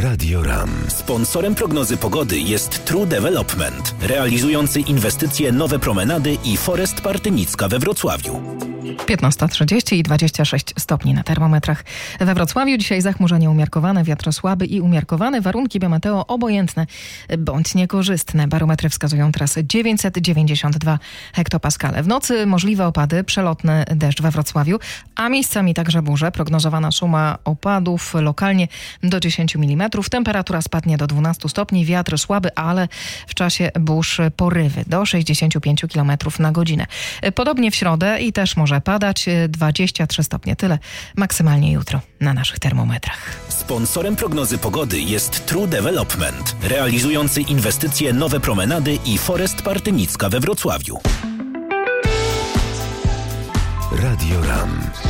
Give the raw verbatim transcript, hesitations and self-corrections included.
Radio RAM. Sponsorem prognozy pogody jest True Development, realizujący inwestycje Nowe Promenady i Forest Partynicka we Wrocławiu. piętnasta trzydzieści i dwadzieścia sześć stopni na termometrach we Wrocławiu. Dzisiaj zachmurzenie umiarkowane, wiatr słaby i umiarkowany, warunki biometeo obojętne bądź niekorzystne. Barometry wskazują teraz dziewięćset dziewięćdziesiąt dwa hektopaskale. W nocy możliwe opady, przelotny deszcz we Wrocławiu, a miejscami także burze. Prognozowana suma opadów lokalnie do dziesięć milimetrów. Temperatura spadnie do dwunastu stopni, wiatr słaby, ale w czasie burz porywy do sześćdziesiąt pięć kilometrów na godzinę. Podobnie w środę i też może padać dwadzieścia trzy stopnie. Tyle maksymalnie jutro na naszych termometrach. Sponsorem prognozy pogody jest True Development, realizujący inwestycje Nowe Promenady i Forest Partynicka we Wrocławiu. Radio RAM.